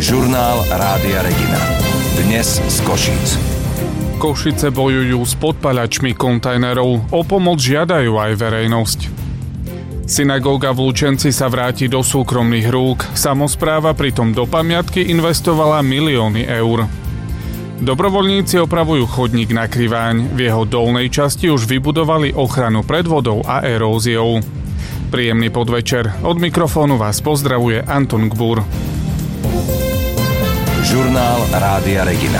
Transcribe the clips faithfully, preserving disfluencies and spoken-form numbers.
Žurnál Rádia Regina. Dnes z Košíc. Košice bojujú s podpaľačmi kontajnerov. O pomoc žiadajú aj verejnosť. Synagóga v Lučenci sa vráti do súkromných rúk. Samospráva pritom do pamiatky investovala milióny eur. Dobrovoľníci opravujú chodník na Kriváň. V jeho dolnej časti už vybudovali ochranu pred vodou a eróziou. Príjemný podvečer. Od mikrofónu vás pozdravuje Anton Gbur. Žurnál Rádia Regina.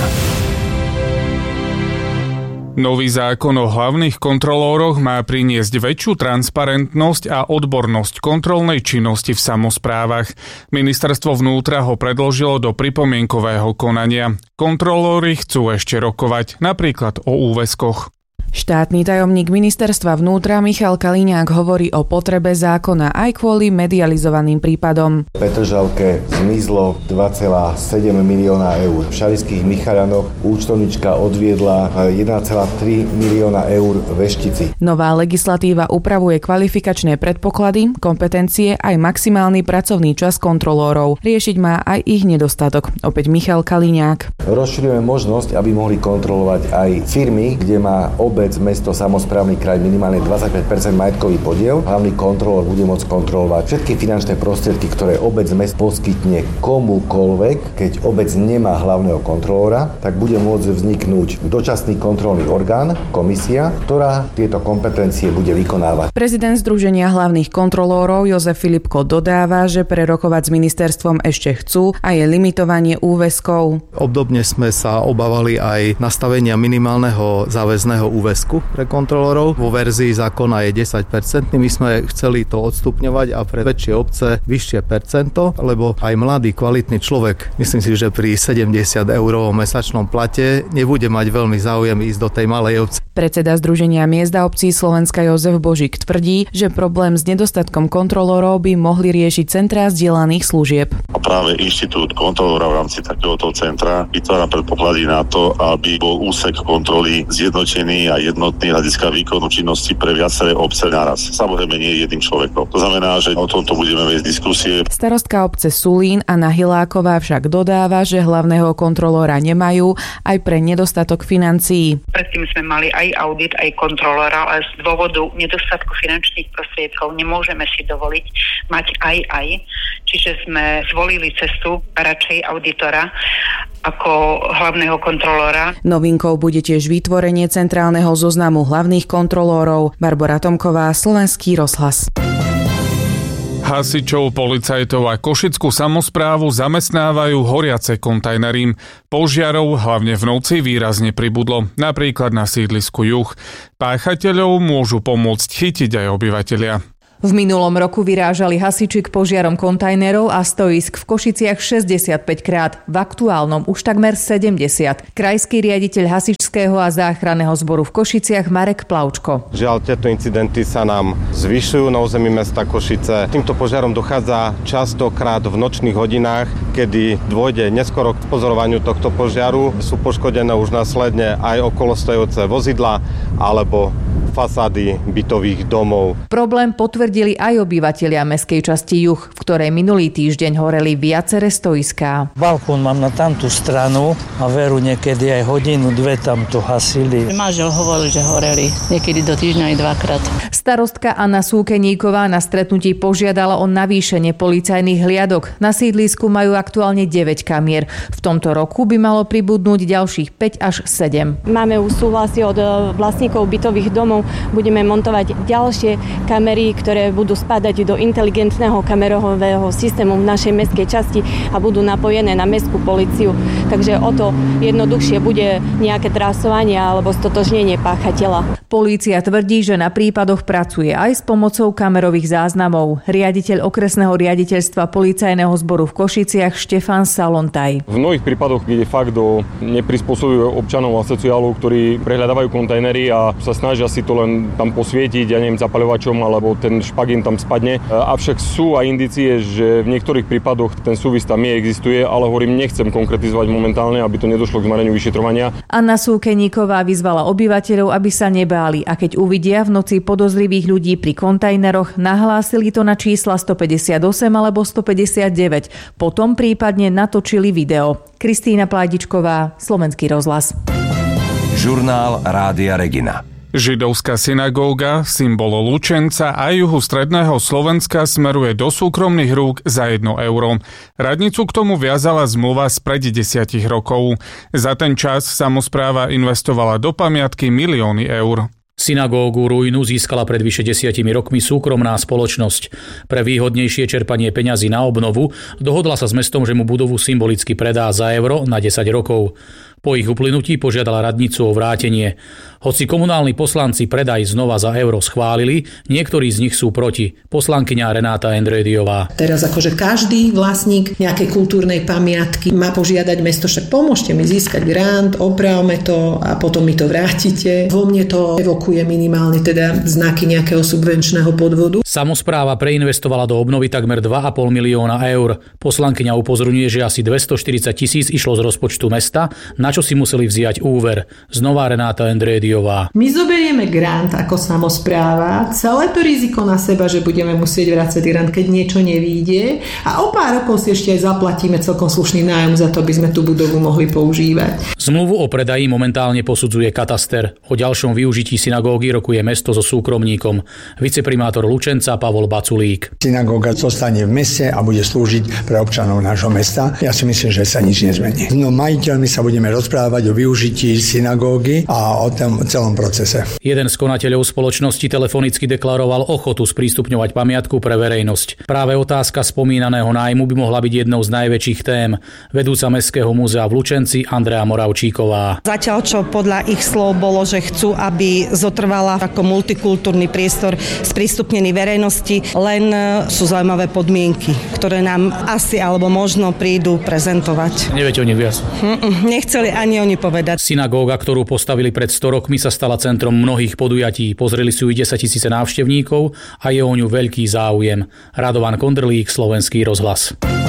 Nový zákon o hlavných kontrolóroch má priniesť väčšiu transparentnosť a odbornosť kontrolnej činnosti v samosprávach. Ministerstvo vnútra ho predložilo do pripomienkového konania. Kontrolóri chcú ešte rokovať, napríklad o úväzkoch. Štátny tajomník ministerstva vnútra Michal Kaliňák hovorí o potrebe zákona aj kvôli medializovaným prípadom. V Petržalke zmizlo dva celé sedem milióna eur. V Šarišských Michaľanoch účtovnička odviedla jeden celé tri milióna eur v Veštici. Nová legislatíva upravuje kvalifikačné predpoklady, kompetencie aj maximálny pracovný čas kontrolórov. Riešiť má aj ich nedostatok. Opäť Michal Kaliňák. Rozširujeme možnosť, aby mohli kontrolovať aj firmy, kde má obec, mesto, samosprávny kraj minimálne dvadsaťpäť percent majetkový podiel. Hlavný kontrolór bude môcť kontrolovať všetky finančné prostriedky, ktoré obec mest poskytne komukoľvek. Keď obec nemá hlavného kontrolóra, tak bude môcť vzniknúť dočasný kontrolný orgán, komisia, ktorá tieto kompetencie bude vykonávať. Prezident Združenia hlavných kontrolórov Jozef Filipko dodáva, že prerokovať s ministerstvom ešte chcú a je limitovanie úväzkov. Obdobne sme sa obávali aj nastavenia minimálneho záväzného úväzku pre kontrolorov. Vo verzii zákona je desať percent. My sme chceli to odstupňovať a pre väčšie obce vyššie percento, lebo aj mladý, kvalitný človek, myslím si, že pri sedemdesiat eurovom mesačnom plate nebude mať veľmi záujem ísť do tej malej obce. Predseda Združenia miest a obcí Slovenska Jozef Božík tvrdí, že problém s nedostatkom kontrolorov by mohli riešiť centrá zdieľaných služieb. A práve inštitút kontrolora v rámci takéhoto centra vytvára predpoklady na to, aby bol úsek kontroly zjednotený a jednotný hľadiska výkonu činnosti pre viaceré obce naraz. Samozrejme nie je jedným človekom. To znamená, že o tomto budeme viesť diskusie. Starostka obce Sulín Anna Hiláková však dodáva, že hlavného kontrolóra nemajú aj pre nedostatok financií. Predtým sme mali aj audit, aj kontrolóra, ale z dôvodu nedostatku finančných prostriedkov nemôžeme si dovoliť mať aj aj. Čiže sme zvolili cestu radšej auditora ako hlavného kontrolóra. Novinkou bude tiež vytvorenie centrálneho zoznamu hlavných kontrolórov. Barbora Tomková, Slovenský rozhlas. Hasičov, policajtov a košickú samosprávu zamestnávajú horiace kontajnery. Požiarov hlavne v noci výrazne pribudlo, napríklad na sídlisku Juh. Páchateľov môžu pomôcť chytiť aj obyvatelia. V minulom roku vyrážali hasiči k požiarom kontajnerov a stoisk v Košiciach šesťdesiatpäť krát, v aktuálnom už takmer sedemdesiat. Krajský riaditeľ hasičského a záchranného zboru v Košiciach Marek Plavčko. Žiaľ, tieto incidenty sa nám zvyšujú na území mesta Košice. Týmto požiarom dochádza častokrát v nočných hodinách, kedy dôjde neskoro k pozorovaniu tohto požiaru. Sú poškodené už následne aj okolostojúce vozidla alebo fasády bytových domov. Problém potvrdili aj obyvatelia mestskej časti Juh, v ktorej minulý týždeň horeli viaceré stoiská. Balkón mám na tamtú stranu a veru niekedy aj hodinu, dve tam to hasili. Manžel hovoril, že horeli niekedy do týždňa aj dvakrát. Starostka Anna Súkeníková na stretnutí požiadala o navýšenie policajných hliadok. Na sídlisku majú aktuálne deväť kamier. V tomto roku by malo pribudnúť ďalších päť až sedem. Máme už súhlasy od vlastníkov bytových domov. Budeme montovať ďalšie kamery, ktoré budú spadať do inteligentného kamerového systému v našej mestskej časti a budú napojené na mestskú políciu. Takže o to jednoduchšie bude nejaké trasovanie alebo stotožnenie páchateľa. Polícia tvrdí, že na prípadoch pracuje aj s pomocou kamerových záznamov. Riaditeľ okresného riaditeľstva policajného zboru v Košiciach Štefan Salontaj. V mnohých prípadoch ide fakt o neprispôsobivých občanov a sociálov, ktorí prehľadávajú kontajnery a sa snažia si to len tam posvietiť, ja neviem, zapaľovačom, alebo ten špagín tam spadne. Avšak sú aj indície, že v niektorých prípadoch ten súvis tam existuje, ale hovorím, nechcem konkretizovať momentálne, aby to nedošlo k zmareniu vyšetrovania. Anna Súkeníková vyzvala obyvateľov, aby sa nebáli a keď uvidia v noci podozrivé jednotlivých ľudí pri kontajneroch, nahlásili to na čísla stopäťdesiatosem alebo stopäťdesiatdeväť. Potom prípadne natočili video. Kristína Pládičková, Slovenský rozhlas. Žurnál Rádia Regina. Židovská synagóga, symbol Lučenca a juhu stredného Slovenska smeruje do súkromných rúk za jedno euro. Radnicu k tomu viazala zmluva spred desiatich rokov. Za ten čas samospráva investovala do pamiatky milióny eur. Synagógu ruínu získala pred vyše desiatimi rokmi súkromná spoločnosť. Pre výhodnejšie čerpanie peňazí na obnovu dohodla sa s mestom, že mu budovu symbolicky predá za euro na desať rokov. Po ich uplynutí požiadala radnicu o vrátenie. Hoci komunálni poslanci predaj znova za euro schválili, niektorí z nich sú proti. Poslankyňa Renáta Endrediová. Teraz akože každý vlastník nejakej kultúrnej pamiatky má požiadať mesto, však pomôžte mi získať grant, opravme to a potom mi to vrátite. Vo mne to evokuje minimálne teda znaky nejakého subvenčného podvodu. Samospráva preinvestovala do obnovy takmer dva a pol milióna eur. Poslankyňa upozorňuje, že asi dvestoštyridsať tisíc išlo z rozpočtu mesta, na čo si museli vziať úver. Znova Renáta Endrediová. My zoberieme grant ako samospráva, celé to riziko na seba, že budeme musieť vrácať grant, keď niečo nevíde, a o pár rokov si ešte aj zaplatíme celkom slušný nájom za to, aby sme tú budovu mohli používať. Zmluvu o predaji momentálne posudzuje kataster. O ďalšom využití synagógy rokuje mesto so súkromníkom. Viceprimátor Lučenca Pavol Baculík. Synagóga zostane v meste a bude slúžiť pre občanov nášho mesta. Ja si myslím, že sa nič nezmení. No majiteľmi sa budeme rozprávať o využití synagógy a o tom celom procese. Jeden z konateľov spoločnosti telefonicky deklaroval ochotu sprístupňovať pamiatku pre verejnosť. Práve otázka spomínaného nájmu by mohla byť jednou z najväčších tém. Vedúca Mestského múzea v Lučenci Andrea Moravčíková. Zatiaľ, čo podľa ich slov bolo, že chcú, aby zotrvala ako multikultúrny priestor sprístupnený verejnosti, len sú zaujímavé podmienky, ktoré nám asi alebo možno prídu prezentovať. Neviete o nich viac? Mm-mm, nechceli ani oni povedať. Synagóga, ktorú postavili pred sto rokmi, sa stala centrom mnohých podujatí. Pozreli si ju desaťtisíce návštevníkov a je o ňu veľký záujem. Radovan Kondrlík, Slovenský rozhlas.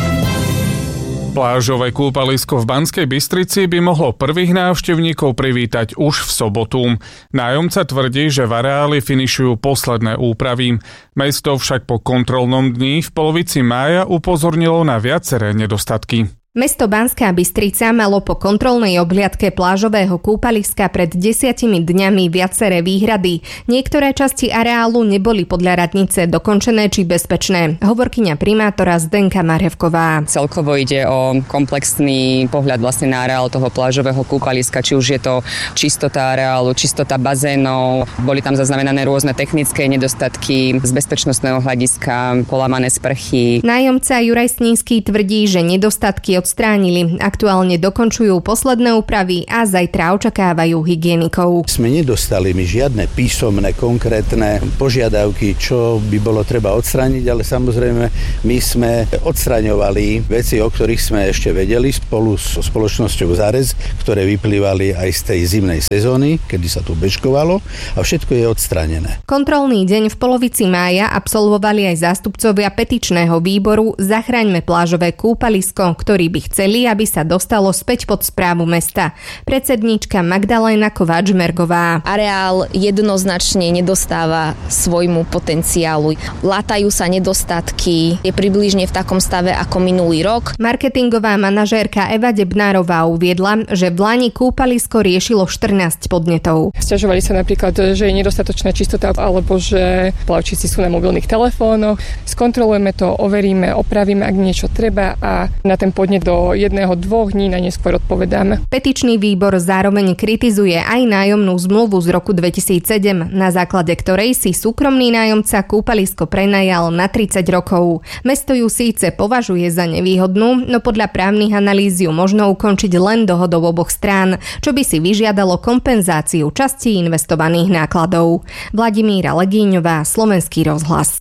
Plážové kúpalisko v Banskej Bystrici by mohlo prvých návštevníkov privítať už v sobotu. Nájomca tvrdí, že v areáli finišujú posledné úpravy. Mesto však po kontrolnom dni v polovici mája upozornilo na viaceré nedostatky. Mesto Banská Bystrica malo po kontrolnej obhliadke plážového kúpaliska pred desiatimi dňami viaceré výhrady. Niektoré časti areálu neboli podľa radnice dokončené či bezpečné. Hovorkyňa primátora Zdenka Marhevková. Celkovo ide o komplexný pohľad vlastne na areál toho plážového kúpaliska, či už je to čistota areálu, čistota bazénov, boli tam zaznamenané rôzne technické nedostatky z bezpečnostného hľadiska, polamané sprchy. Nájomca Juraj Snínsky tvrdí, že nedostatky odstránili. Aktuálne dokončujú posledné úpravy a zajtra očakávajú hygienikov. Sme nedostali my žiadne písomné, konkrétne požiadavky, čo by bolo treba odstrániť, ale samozrejme my sme odstraňovali veci, o ktorých sme ešte vedeli spolu so spoločnosťou Zárez, ktoré vyplývali aj z tej zimnej sezóny, kedy sa tu bežkovalo, a všetko je odstránené. Kontrolný deň v polovici mája absolvovali aj zástupcovia petičného výboru Zachraňme plážové kúpalisko, ktorý by chceli, aby sa dostalo späť pod správu mesta. Predsedníčka Magdaléna Kováč-Mergová. Areál jednoznačne nedostáva svojmu potenciálu. Látajú sa nedostatky, je približne v takom stave ako minulý rok. Marketingová manažérka Eva Debnárová uviedla, že v Lani kúpalisko riešilo štrnásť podnetov. Sťažovali sa napríklad, že je nedostatočná čistota alebo že plavčíci sú na mobilných telefónoch. Skontrolujeme to, overíme, opravíme, ak niečo treba, a na ten podnet do jedného, dvoch dní na neskôr odpovedáme. Petičný výbor zároveň kritizuje aj nájomnú zmluvu z roku dvetisícsedem, na základe ktorej si súkromný nájomca kúpalisko prenajal na tridsať rokov. Mesto ju síce považuje za nevýhodnú, no podľa právnych analýz ju možno ukončiť len dohodou oboch strán, čo by si vyžiadalo kompenzáciu časti investovaných nákladov. Vladimíra Legíňová, Slovenský rozhlas.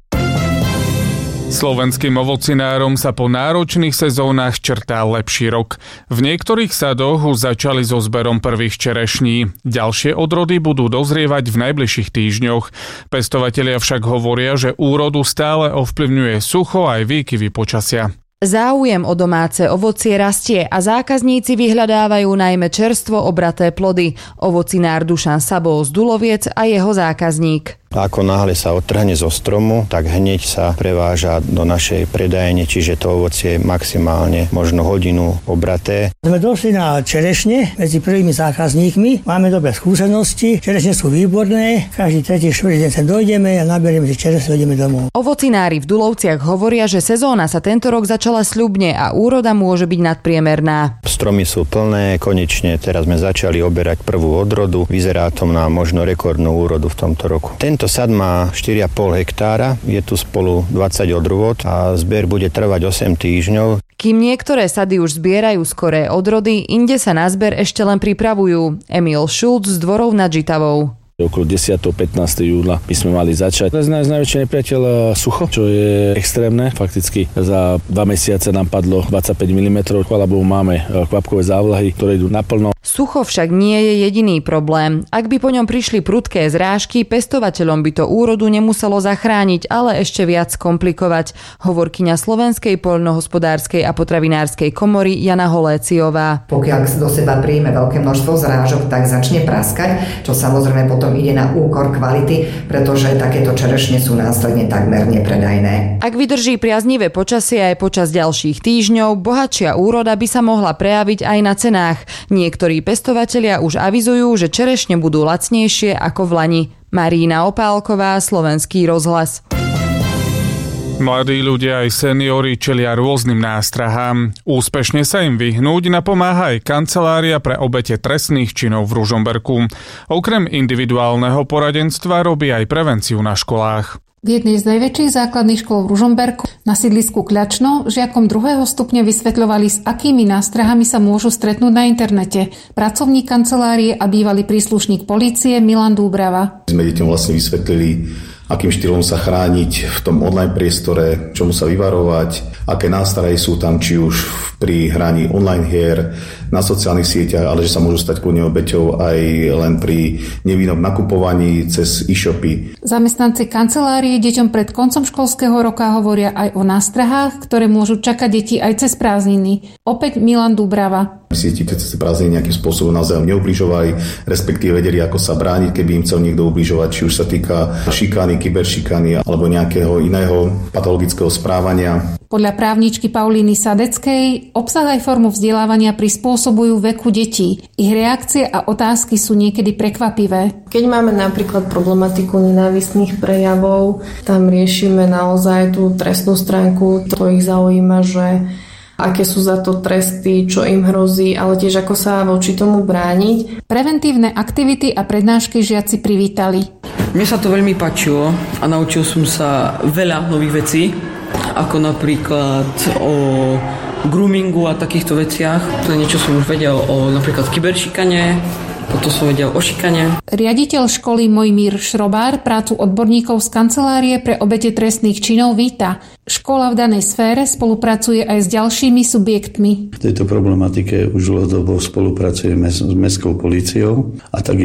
Slovenským ovocinárom sa po náročných sezónach črtá lepší rok. V niektorých sadoch už začali so zberom prvých čerešní. Ďalšie odrody budú dozrievať v najbližších týždňoch. Pestovatelia však hovoria, že úrodu stále ovplyvňuje sucho aj výkyvy počasia. Záujem o domáce ovocie rastie a zákazníci vyhľadávajú najmä čerstvo obraté plody. Ovocinár Dušan Sabol z Duloviec a jeho zákazník. Ako náhle sa odtrhne zo stromu, tak hneď sa preváža do našej predajne, čiže to ovocie je maximálne možno hodinu obraté. Sme došli na čerešne medzi prvými zákazníkmi. Máme dobré skúsenosti, čerešne sú výborné. Každý tretí, štvrtý deň sem dojdeme a naberieme si čerešne, dojdeme domov. Ovocinári v Dulovciach hovoria, že sezóna sa tento rok začala sľubne a úroda môže byť nadpriemerná. Stromy sú plné, konečne teraz sme začali oberať prvú odrodu. Vyzerá to na možno rekordnú úrodu v tomto roku. Tento sad má štyri a pol hektára, je tu spolu dvadsať odrôd a zber bude trvať osem týždňov. Kým niektoré sady už zbierajú skoré odrody, inde sa na zber ešte len pripravujú. Emil Šulc z Dvorov nad Žitavou. Okolo desiateho pätnásteho júla by sme mali začať. To je najväčší nepriateľ sucho, čo je extrémne. Fakticky za dva mesiace nám padlo dvadsaťpäť milimetrov, chvála Bohu máme kvapkové závlahy, ktoré idú naplno. Sucho však nie je jediný problém. Ak by po ňom prišli prudké zrážky, pestovateľom by to úrodu nemuselo zachrániť, ale ešte viac komplikovať. Hovorkyňa Slovenskej poľnohospodárskej a potravinárskej komory Jana Holéciová. Pokiaľ do seba príjme veľké množstvo zrážok, tak začne praskať, čo samozrejme potom ide na úkor kvality, pretože takéto čerešne sú následne takmer nepredajné. Ak vydrží priaznivé počasie aj počas ďalších týždňov, bohatšia úroda by sa mohla prejaviť aj na cenách. Niektorí pestovatelia už avizujú, že čerešne budú lacnejšie ako v lani. Marína Opálková, Slovenský rozhlas. Mladí ľudia aj seniori čelia rôznym nástrahám. Úspešne sa im vyhnúť napomáha aj kancelária pre obete trestných činov v Ružomberku. Okrem individuálneho poradenstva robí aj prevenciu na školách. V jednej z najväčších základných škôl v Ružomberku na sídlisku Kľačno žiakom druhého stupňa vysvetľovali, s akými nástrahami sa môžu stretnúť na internete. Pracovník kancelárie a bývalý príslušník polície Milan Dúbrava. Sme deťom vlastne vysvetlili, akým štýlom sa chrániť v tom online priestore, čomu sa vyvarovať, aké nástrahy sú tam, či už pri hraní online hier, na sociálnych sieťach, ale že sa môžu stať kľudne obeťou aj len pri nevinnom nakupovaní cez e-shopy. Zamestnanci kancelárie deťom pred koncom školského roka hovoria aj o nástrahách, ktoré môžu čakať deti aj cez prázdniny. Opäť Milan Dúbrava. Si deti cez prázdniny nejakým spôsobom navzájom neubližovali, respektíve vedeli, ako sa brániť, keby im chcel niekto ubližovať, či už sa týka šikany, kyberšikany alebo nejakého iného patologického správania. Podľa právničky Paulíny Sadeckej obsah aj formu vzdelávania prispôsobujú veku detí. Ich reakcie a otázky sú niekedy prekvapivé. Keď máme napríklad problematiku nenávistných prejavov, tam riešime naozaj tú trestnú stránku. To ich zaujíma, že aké sú za to tresty, čo im hrozí, ale tiež ako sa voči tomu brániť. Preventívne aktivity a prednášky žiaci privítali. Mne sa to veľmi páčilo a naučil som sa veľa nových vecí, ako napríklad o groomingu a takýchto veciach. To niečo som už vedel o napríklad kyberšikane, potom som vedel o šikane. Riaditeľ školy Mojmír Šrobár prácu odborníkov z kancelárie pre obete trestných činov víta. Škola v danej sfére spolupracuje aj s ďalšími subjektmi. V tejto problematike už dlhodobo spolupracujeme s mestskou políciou a tak